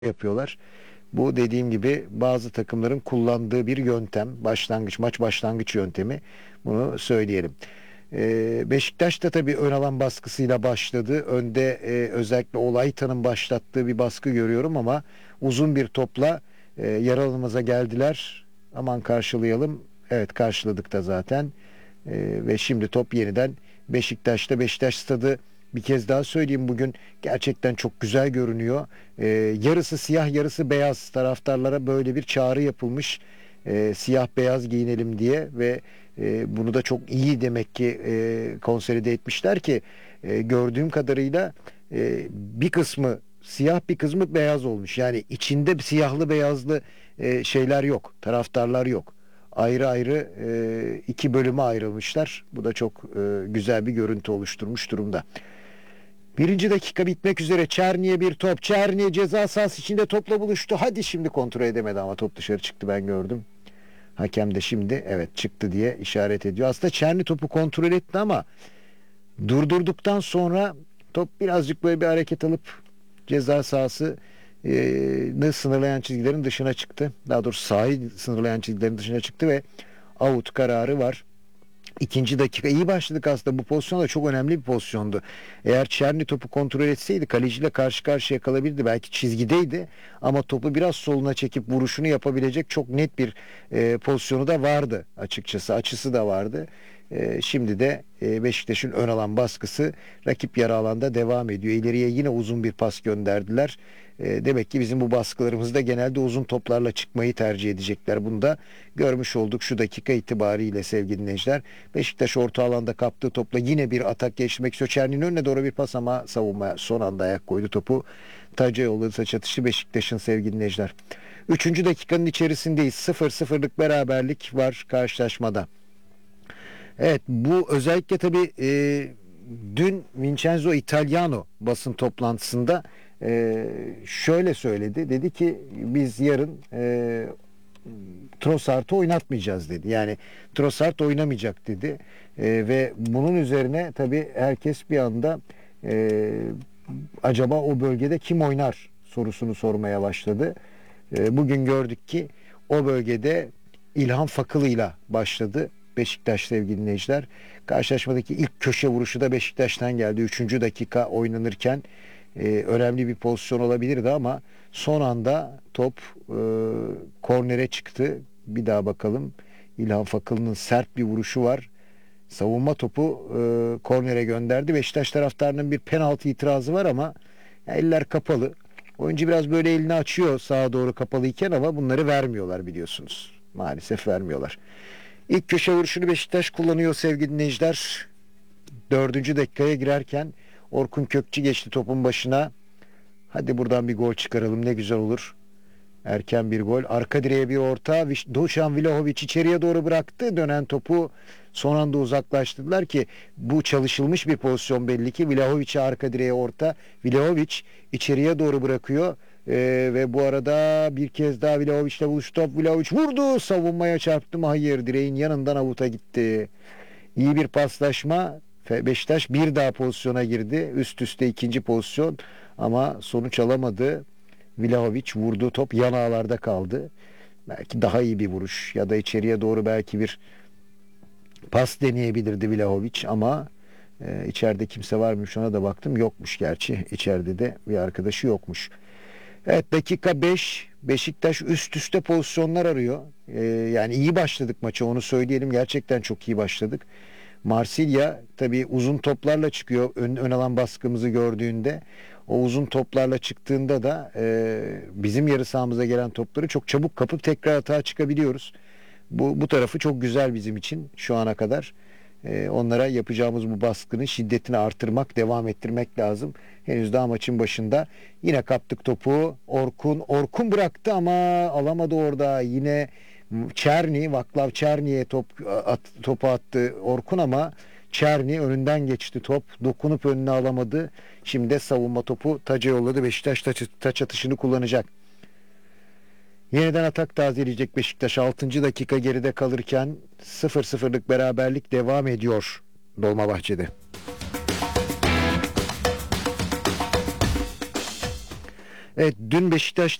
yapıyorlar. Bu dediğim gibi bazı takımların kullandığı bir yöntem. Maç başlangıç yöntemi. Bunu söyleyelim. Beşiktaş da tabii ön alan baskısıyla başladı. Önde özellikle Olaytan'ın başlattığı bir baskı görüyorum ama uzun bir topla yarı alanımıza geldiler. Aman karşılayalım. Evet, karşıladık da zaten. Ve şimdi top yeniden Beşiktaş'ta. Beşiktaş stadı, bir kez daha söyleyeyim, bugün gerçekten çok güzel görünüyor. Yarısı siyah yarısı beyaz, taraftarlara böyle bir çağrı yapılmış. Siyah beyaz giyinelim diye ve bunu da çok iyi demek ki konsolide etmişler ki gördüğüm kadarıyla bir kısmı siyah bir kısmı beyaz olmuş. Yani içinde siyahlı beyazlı şeyler yok, taraftarlar yok. Ayrı ayrı iki bölüme ayrılmışlar. Bu da çok güzel bir görüntü oluşturmuş durumda. Birinci dakika bitmek üzere. Çerni'ye bir top. Çerni ceza sahası içinde topla buluştu. Hadi, şimdi kontrol edemedi ama top dışarı çıktı, ben gördüm. Hakem de şimdi evet çıktı diye işaret ediyor. Aslında Çerni topu kontrol etti ama durdurduktan sonra top birazcık böyle bir hareket alıp ceza sahası sınırlayan çizgilerin dışına çıktı. Daha doğrusu sahayı sınırlayan çizgilerin dışına çıktı ve out kararı var. İkinci dakika iyi başladık aslında. Bu pozisyon da çok önemli bir pozisyondu. Eğer Çerni topu kontrol etseydi kaleciyle karşı karşıya kalabilirdi. Belki çizgideydi ama topu biraz soluna çekip vuruşunu yapabilecek çok net bir pozisyonu da vardı açıkçası. Açısı da vardı. Şimdi de Beşiktaş'ın ön alan baskısı rakip yarı alanda devam ediyor. İleriye yine uzun bir pas gönderdiler. Demek ki bizim bu baskılarımızda genelde uzun toplarla çıkmayı tercih edecekler. Bunu da görmüş olduk şu dakika itibariyle sevgili dinleyiciler. Beşiktaş orta alanda kaptığı topla yine bir atak geliştirmek istiyor. Çerni'nin önüne doğru bir pas ama savunma son anda ayak koydu topu. Tacaoğlu taç atışı Beşiktaş'ın sevgili dinleyiciler. Üçüncü dakikanın içerisindeyiz. 0-0'lık beraberlik var karşılaşmada. Evet, bu özellikle tabii dün Vincenzo Italiano basın toplantısında şöyle söyledi. Dedi ki biz yarın Trossard'ı oynatmayacağız dedi. Yani Trossard oynamayacak dedi. Ve bunun üzerine tabii herkes bir anda acaba o bölgede kim oynar sorusunu sormaya başladı. Bugün gördük ki o bölgede İlhan Fakılı'yla başladı Beşiktaş sevgili dinleyiciler. Karşılaşmadaki ilk köşe vuruşu da Beşiktaş'tan geldi. Üçüncü dakika oynanırken önemli bir pozisyon olabilirdi ama son anda top kornere çıktı. Bir daha bakalım. İlhan Fakılı'nın sert bir vuruşu var. Savunma topu kornere gönderdi. Beşiktaş taraftarının bir penaltı itirazı var ama ya, eller kapalı. Oyuncu biraz böyle elini açıyor sağa doğru kapalıyken ama bunları vermiyorlar biliyorsunuz. Maalesef vermiyorlar. İlk köşe vuruşunu Beşiktaş kullanıyor sevgili dinleyiciler. Dördüncü dakikaya girerken Orkun Kökçü geçti topun başına. Hadi buradan bir gol çıkaralım, ne güzel olur. Erken bir gol. Arka direğe bir orta. Dušan Vlahović içeriye doğru bıraktı. Dönen topu son anda uzaklaştırdılar ki bu çalışılmış bir pozisyon belli ki. Vlahović'e arka direğe orta. Vlahović içeriye doğru bırakıyor. Ve bu arada bir kez daha Vlahović'le buluştu. Top Vlahović vurdu. Savunmaya çarptı mı? Hayır. Direğin yanından avuta gitti. İyi bir paslaşma. Beşiktaş bir daha pozisyona girdi. Üst üste ikinci pozisyon ama sonuç alamadı. Vlahović vurduğu top yan ağlarda kaldı. Belki daha iyi bir vuruş ya da içeriye doğru belki bir pas deneyebilirdi Vlahović ama içeride kimse var mı? Ona da baktım. Yokmuş gerçi. İçeride de bir arkadaşı yokmuş. Evet, dakika 5. Beşiktaş üst üste pozisyonlar arıyor. Yani iyi başladık maça, onu söyleyelim. Gerçekten çok iyi başladık. Marsilya tabii uzun toplarla çıkıyor. Ön alan baskımızı gördüğünde o uzun toplarla çıktığında da bizim yarı sahamıza gelen topları çok çabuk kapıp tekrar atağa çıkabiliyoruz. Bu tarafı çok güzel bizim için şu ana kadar. Onlara yapacağımız bu baskının şiddetini artırmak, devam ettirmek lazım. Henüz daha maçın başında. Yine kaptık topu. Orkun bıraktı ama alamadı orada. Yine Vaclav Černi'ye topu attı Orkun ama Černi önünden geçti top. Dokunup önüne alamadı. Şimdi de savunma topu taca yolladı. Beşiktaş taç atışını kullanacak. Yeniden atak tazeleyecek Beşiktaş. 6. dakika geride kalırken 0-0'lık beraberlik devam ediyor Dolmabahçe'de. Evet, dün Beşiktaş